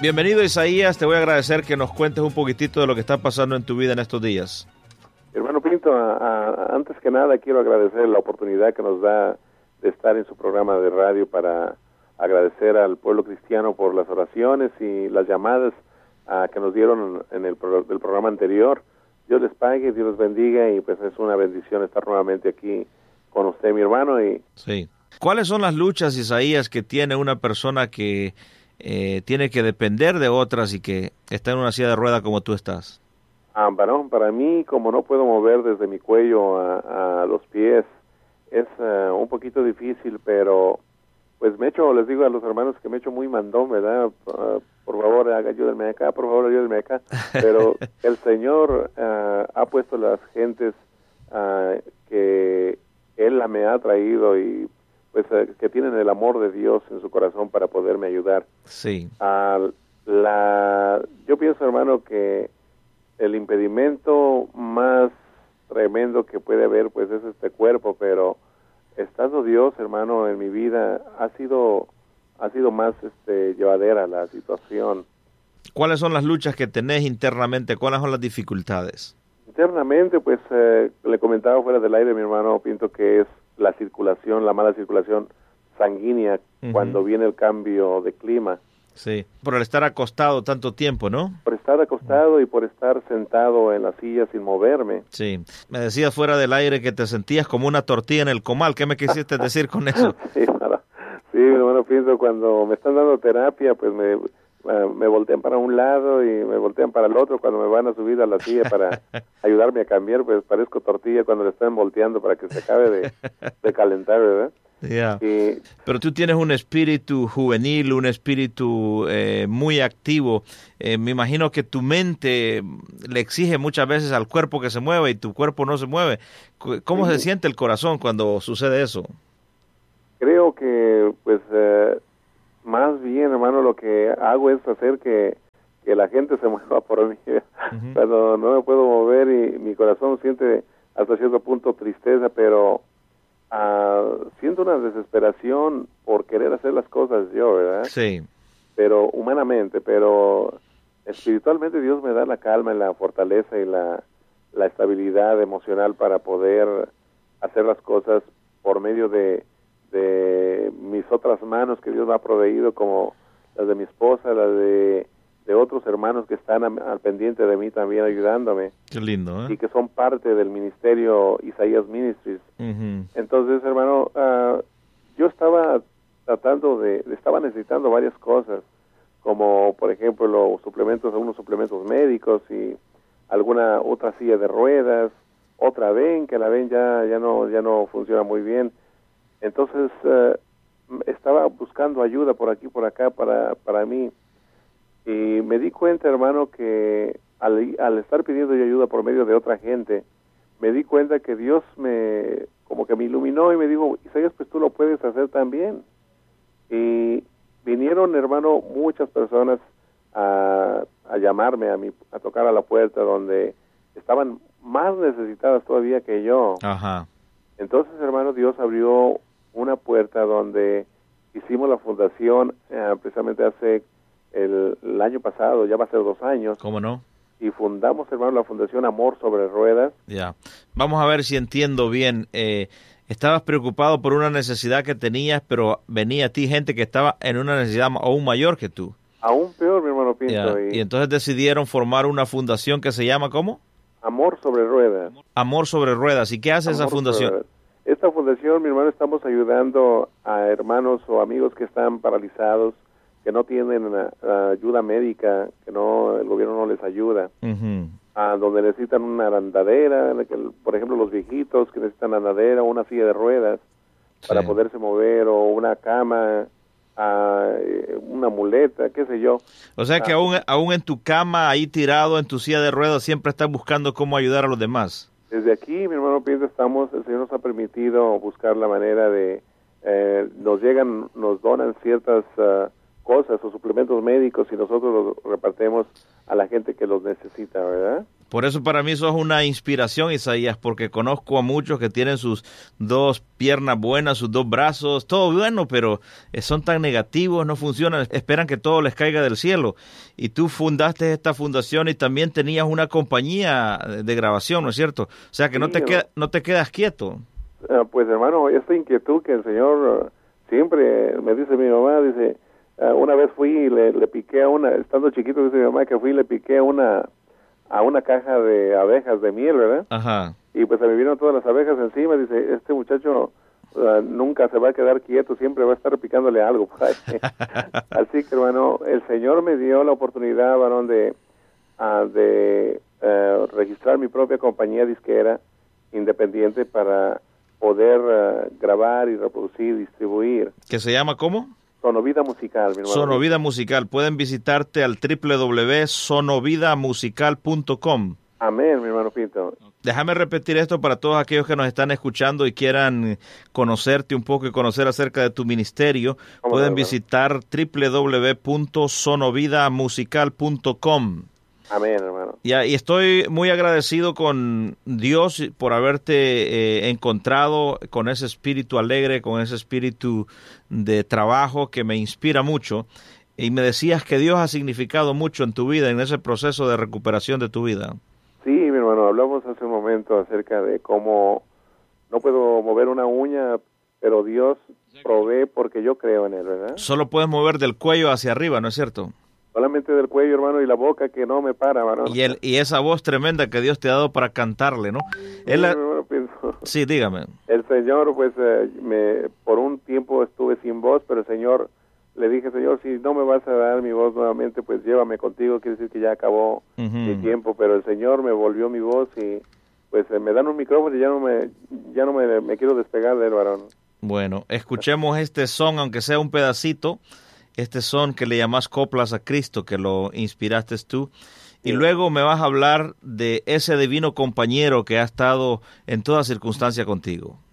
Bienvenido, Isaías. Te voy a agradecer que nos cuentes un poquitito de lo que está pasando en tu vida en estos días. Hermano Pinto, antes que nada quiero agradecer la oportunidad que nos da de estar en su programa de radio para agradecer al pueblo cristiano por las oraciones y las llamadas que nos dieron en el programa anterior. Dios les pague, Dios les bendiga y pues es una bendición estar nuevamente aquí con usted, mi hermano. Sí. ¿Cuáles son las luchas, Isaías, que tiene una persona que tiene que depender de otras y que está en una silla de ruedas como tú estás? Bueno, para mí, como no puedo mover desde mi cuello a los pies, es un poquito difícil, pero pues les digo a los hermanos que me echo muy mandón, ¿verdad? Por favor, ayúdenme acá, por favor, ayúdenme acá. Pero el Señor ha puesto las gentes que Él me ha traído y pues que tienen el amor de Dios en su corazón para poderme ayudar. Sí. Yo pienso, hermano, que el impedimento más tremendo que puede haber pues es este cuerpo, pero estando Dios, hermano, en mi vida ha sido más llevadera la situación. ¿Cuáles son las luchas que tenés internamente? ¿Cuáles son las dificultades? Internamente, pues le comentaba fuera del aire, mi hermano Pinto, que es la circulación, la mala circulación sanguínea cuando viene el cambio de clima. Sí, por el estar acostado tanto tiempo, ¿no? Por estar acostado y por estar sentado en la silla sin moverme. Sí, me decías fuera del aire que te sentías como una tortilla en el comal. ¿Qué me quisiste decir con eso? Sí, bueno, pienso cuando me están dando terapia, pues me voltean para un lado y me voltean para el otro. Cuando me van a subir a la silla para ayudarme a cambiar, pues parezco tortilla cuando le están volteando para que se acabe de calentar, ¿verdad? Yeah. Pero tú tienes un espíritu juvenil, un espíritu muy activo. Me imagino que tu mente le exige muchas veces al cuerpo que se mueva y tu cuerpo no se mueve. ¿Cómo se siente el corazón cuando sucede eso? Creo que, pues, más bien, hermano, lo que hago es hacer que la gente se mueva por mí. Cuando no me puedo mover y mi corazón siente hasta cierto punto tristeza, pero siento una desesperación por querer hacer las cosas yo, ¿verdad? Sí. Pero humanamente, pero espiritualmente Dios me da la calma y la fortaleza y la estabilidad emocional para poder hacer las cosas por medio de mis otras manos que Dios me ha proveído, como las de mi esposa, las de otros hermanos que están al pendiente de mí también ayudándome. Qué lindo, ¿eh? Y que son parte del ministerio Isaías Ministries. Entonces, hermano, yo estaba estaba necesitando varias cosas, como por ejemplo unos suplementos médicos y alguna otra silla de ruedas, otra ven, que la ven ya no funciona muy bien. Entonces, estaba buscando ayuda por aquí, por acá, para mí. Y me di cuenta, hermano, que al estar pidiendo yo ayuda por medio de otra gente, me di cuenta que Dios como que me iluminó y me dijo, Isaías, pues tú lo puedes hacer también. Y vinieron, hermano, muchas personas a llamarme, a tocar a la puerta, donde estaban más necesitadas todavía que yo. Ajá. Entonces, hermano, Dios abrió una puerta donde hicimos la fundación precisamente hace el año pasado, ya va a ser 2 años. ¿Cómo no? Y fundamos, hermano, la Fundación Amor sobre Ruedas. Ya. Vamos a ver si entiendo bien. Estabas preocupado por una necesidad que tenías, pero venía a ti gente que estaba en una necesidad aún mayor que tú. Aún peor, mi hermano Pinto. Y entonces decidieron formar una fundación que se llama, ¿cómo? Amor sobre Ruedas. Amor sobre Ruedas. ¿Y qué hace esa fundación? Esta fundación, mi hermano, estamos ayudando a hermanos o amigos que están paralizados, que no tienen ayuda médica, que el gobierno no les ayuda, donde necesitan una andadera, por ejemplo los viejitos que necesitan andadera o una silla de ruedas para poderse mover, o una cama, una muleta, qué sé yo. O sea que aún en tu cama, ahí tirado en tu silla de ruedas, siempre estás buscando cómo ayudar a los demás. Desde aquí, mi hermano Pinto, el Señor nos ha permitido buscar la manera de, nos donan ciertas cosas o suplementos médicos y nosotros los repartimos a la gente que los necesita, ¿verdad? Por eso para mí sos una inspiración, Isaías, porque conozco a muchos que tienen sus 2 piernas buenas, sus 2 brazos, todo bueno, pero son tan negativos, no funcionan, esperan que todo les caiga del cielo. Y tú fundaste esta fundación y también tenías una compañía de grabación, ¿no es cierto? O sea que Sí, no te quedas quieto. Pues hermano, esta inquietud que el Señor siempre me dice mi mamá, dice, una vez fui y le piqué a una, estando chiquito, dice mi mamá que fui y le piqué a una caja de abejas de miel, ¿verdad? Ajá. Y pues se me vieron todas las abejas encima, dice, este muchacho nunca se va a quedar quieto, siempre va a estar picándole algo por ahí. Así que hermano, el Señor me dio la oportunidad, varón, de registrar mi propia compañía disquera independiente para poder grabar y reproducir, distribuir. ¿Que se llama cómo? Sonovida Musical, mi hermano. Sonovida Musical. Pueden visitarte al www.sonovidamusical.com. Amén, mi hermano Pinto. Déjame repetir esto para todos aquellos que nos están escuchando y quieran conocerte un poco y conocer acerca de tu ministerio. Pueden visitar www.sonovidamusical.com. Amén, hermano. Y estoy muy agradecido con Dios por haberte encontrado con ese espíritu alegre, con ese espíritu de trabajo que me inspira mucho. Y me decías que Dios ha significado mucho en tu vida, en ese proceso de recuperación de tu vida. Sí, mi hermano, hablamos hace un momento acerca de cómo no puedo mover una uña, pero Dios provee porque yo creo en Él, ¿verdad? Solo puedes mover del cuello hacia arriba, ¿no es cierto? Solamente del cuello, hermano, y la boca que no me para, hermano. Y esa voz tremenda que Dios te ha dado para cantarle, ¿no? Sí, dígame. El Señor, pues, por un tiempo estuve sin voz, pero el Señor, le dije, Señor, si no me vas a dar mi voz nuevamente, pues llévame contigo, quiere decir que ya acabó mi tiempo, pero el Señor me volvió mi voz y, pues, me dan un micrófono y ya no me quiero despegar del varón. Bueno, escuchemos este son, aunque sea un pedacito, este son que le llamas Coplas a Cristo, que lo inspiraste tú. Y luego me vas a hablar de ese divino compañero que ha estado en toda circunstancia contigo.